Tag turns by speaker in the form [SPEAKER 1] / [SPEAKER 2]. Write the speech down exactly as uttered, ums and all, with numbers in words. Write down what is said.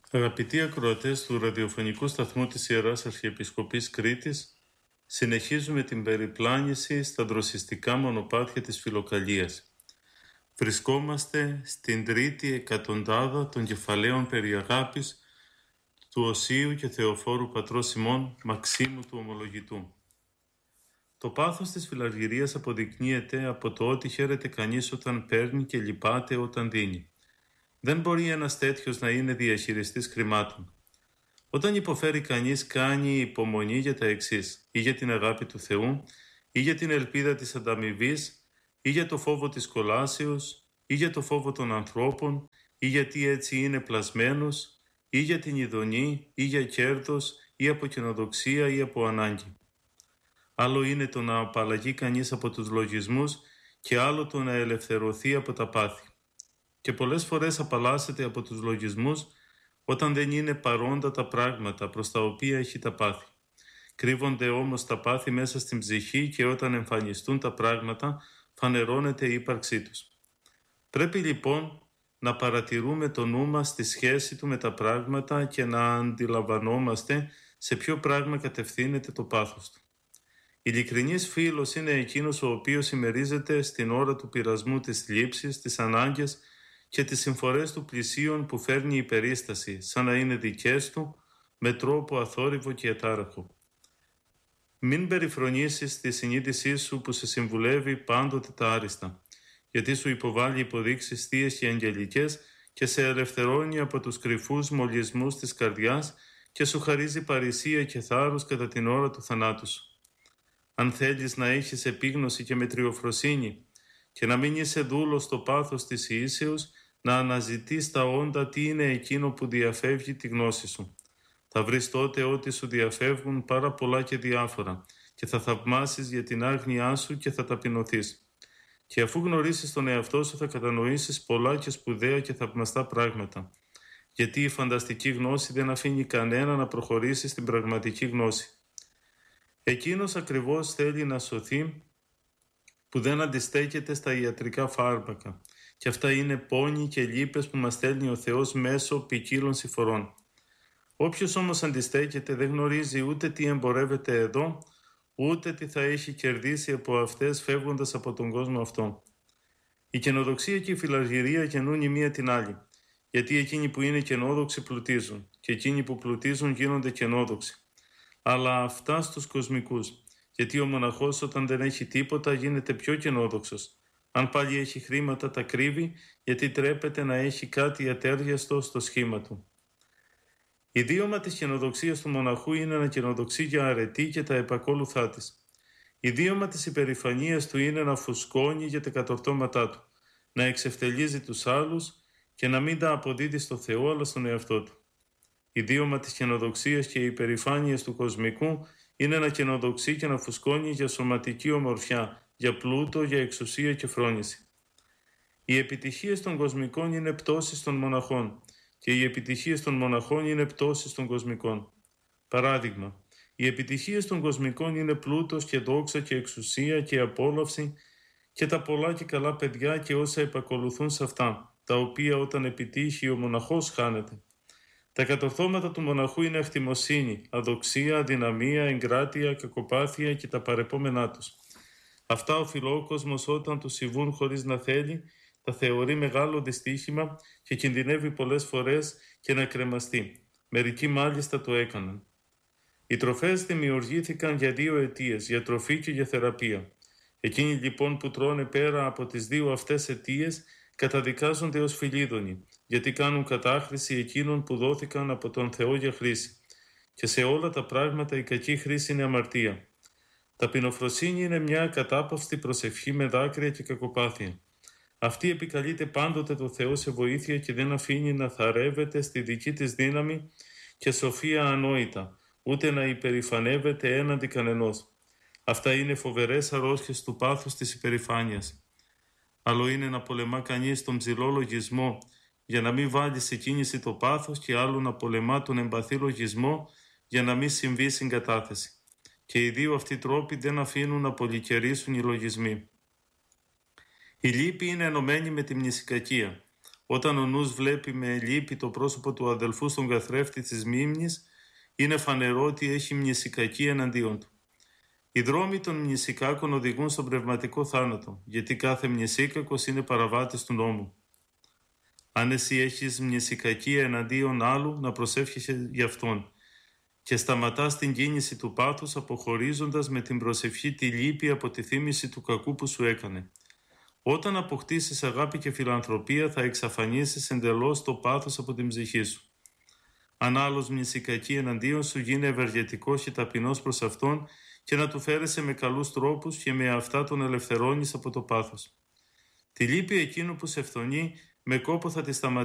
[SPEAKER 1] Αγαπητοί ακροατές του ραδιοφωνικού σταθμού της Ιεράς Αρχιεπισκοπής Κρήτης, συνεχίζουμε την περιπλάνηση στα δροσιστικά μονοπάτια της Φιλοκαλίας. Βρισκόμαστε στην τρίτη εκατοντάδα των κεφαλαίων περί αγάπης του Οσίου και Θεοφόρου πατρός ημών Μαξίμου του Ομολογητού. Το πάθος της φιλαργυρίας αποδεικνύεται από το ότι χαίρεται κανείς όταν παίρνει και λυπάται όταν δίνει. Δεν μπορεί ένας τέτοιος να είναι διαχειριστής χρημάτων. Όταν υποφέρει κανείς, κάνει υπομονή για τα εξής: ή για την αγάπη του Θεού, ή για την ελπίδα της ανταμοιβής, ή για το φόβο της κολάσεως, ή για το φόβο των ανθρώπων, ή γιατί έτσι είναι πλασμένος, ή για την ειδονή, ή για κέρδος, ή από καινοδοξία, ή από ανάγκη. Άλλο είναι το να απαλλαγεί κανείς από τους λογισμούς και άλλο το να ελευθερωθεί από τα πάθη. Και πολλές φορές απαλλάσσεται από τους λογισμούς όταν δεν είναι παρόντα τα πράγματα προς τα οποία έχει τα πάθη. Κρύβονται όμως τα πάθη μέσα στην ψυχή και όταν εμφανιστούν τα πράγματα φανερώνεται η ύπαρξή τους. Πρέπει λοιπόν να παρατηρούμε το νου μας στη σχέση του με τα πράγματα και να αντιλαμβανόμαστε σε ποιο πράγμα κατευθύνεται το πάθος του. Ειλικρινής φίλος είναι εκείνος ο οποίος συμμερίζεται στην ώρα του πειρασμού της θλίψης, τις ανάγκες και τις συμφορές του πλησίον που φέρνει η περίσταση, σαν να είναι δικές του, με τρόπο αθόρυβο και ατάραχο. Μην περιφρονήσεις τη συνείδησή σου που σε συμβουλεύει πάντοτε τα άριστα, γιατί σου υποβάλλει υποδείξεις θείες και αγγελικές και σε ελευθερώνει από τους κρυφούς μολυσμούς της καρδιάς και σου χαρίζει παρησία και θάρρος κατά την ώρα του θανάτου σου. Αν θέλεις να έχεις επίγνωση και μετριοφροσύνη και να μην είσαι δούλος στο πάθος της ιήσεως, να αναζητείς τα όντα τι είναι εκείνο που διαφεύγει τη γνώση σου. Θα βρεις τότε ότι σου διαφεύγουν πάρα πολλά και διάφορα και θα θαυμάσεις για την άγνοιά σου και θα ταπεινωθείς. Και αφού γνωρίσεις τον εαυτό σου θα κατανοήσεις πολλά και σπουδαία και θαυμαστά πράγματα. Γιατί η φανταστική γνώση δεν αφήνει κανένα να προχωρήσει στην πραγματική γνώση. Εκείνος ακριβώς θέλει να σωθεί που δεν αντιστέκεται στα ιατρικά φάρμακα. Και αυτά είναι πόνοι και λύπες που μας στέλνει ο Θεός μέσω ποικίλων συμφορών. Όποιος όμως αντιστέκεται δεν γνωρίζει ούτε τι εμπορεύεται εδώ, ούτε τι θα έχει κερδίσει από αυτές φεύγοντας από τον κόσμο αυτό. Η καινοδοξία και η φιλαργυρία γεννούν η μία την άλλη, γιατί εκείνοι που είναι καινόδοξοι πλουτίζουν και εκείνοι που πλουτίζουν γίνονται καινόδοξοι. Αλλά αυτά στους κοσμικούς, γιατί ο μοναχός όταν δεν έχει τίποτα γίνεται πιο καινόδοξος. Αν πάλι έχει χρήματα τα κρύβει, γιατί τρέπεται να έχει κάτι ατέριαστο στο σχήμα του. Ιδίωμα της καινοδοξίας του μοναχού είναι να καινοδοξεί για αρετή και τα επακόλουθά της. Ιδίωμα της υπερηφανίας του είναι να φουσκώνει για τα κατορθώματά του, να εξευτελίζει τους άλλους και να μην τα αποδίδει στο Θεό αλλά στον εαυτό του. Ιδίωμα της καινοδοξίας και υπερηφάνειας του κοσμικού είναι να καινοδοξεί και να φουσκώνει για σωματική ομορφιά, για πλούτο, για εξουσία και φρόνηση. Οι επιτυχίες των κοσμικών είναι πτώσεις των μοναχών και οι επιτυχίες των μοναχών είναι πτώσεις των κοσμικών. Παράδειγμα, οι επιτυχίες των κοσμικών είναι πλούτος και δόξα και εξουσία και απόλαυση και τα πολλά και καλά παιδιά και όσα επακολουθούν σε αυτά, τα οποία όταν επιτύχει ο μοναχός χάνεται. Τα κατορθώματα του μοναχού είναι αχτιμοσύνη, αδοξία, αδυναμία, εγκράτεια, κακοπάθεια και τα παρεπόμενά τους. Αυτά ο φιλόκοσμος όταν του συμβούν χωρίς να θέλει, τα θεωρεί μεγάλο δυστύχημα και κινδυνεύει πολλές φορές και να κρεμαστεί. Μερικοί μάλιστα το έκαναν. Οι τροφές δημιουργήθηκαν για δύο αιτίες, για τροφή και για θεραπεία. Εκείνοι λοιπόν που τρώνε πέρα από τις δύο αυτές αιτίες καταδικάζονται ως φιλίδωνοι, γιατί κάνουν κατάχρηση εκείνων που δόθηκαν από τον Θεό για χρήση. Και σε όλα τα πράγματα η κακή χρήση είναι αμαρτία. Ταπεινοφροσύνη είναι μια ακατάπαυστη προσευχή με δάκρυα και κακοπάθεια. Αυτή επικαλείται πάντοτε το Θεό σε βοήθεια και δεν αφήνει να θαρεύεται στη δική της δύναμη και σοφία ανόητα, ούτε να υπερηφανεύεται έναντι κανενός. Αυτά είναι φοβερές αρρώστιες του πάθους της υπερηφάνειας. Άλλο είναι να πολεμά κανείς τον ψηλό λογισμό για να μην βάλει σε κίνηση το πάθος και άλλο να πολεμά τον εμπαθή λογισμό για να μην συμβεί συγκατάθεση. Και οι δύο αυτοί τρόποι δεν αφήνουν να πολυκαιρίσουν οι λογισμοί. Η λύπη είναι ενωμένη με τη μνησικακία. Όταν ο νους βλέπει με λύπη το πρόσωπο του αδελφού στον καθρέφτη της μνήμης, είναι φανερό ότι έχει μνησικακή εναντίον του. Οι δρόμοι των μνησικάκων οδηγούν στον πνευματικό θάνατο, γιατί κάθε μνησίκακος είναι παραβάτης του νόμου. Αν εσύ έχεις μνησικακή εναντίον άλλου, να προσεύχεσαι γι' αυτόν και σταματάς την κίνηση του πάθους, αποχωρίζοντας με την προσευχή τη λύπη από τη θύμηση του κακού που σου έκανε. Όταν αποκτήσεις αγάπη και φιλανθρωπία, θα εξαφανίσεις εντελώς το πάθος από την ψυχή σου. Αν άλλος μνησικακή εναντίον σου, γίνει ευεργετικός και ταπεινός προς αυτόν και να του φέρεσαι με καλούς τρόπους και με αυτά τον ελευθερώνεις από το πάθος. Τη λύπη εκείνου που σε φθονεί, με κόπο θα τη σταματήσεις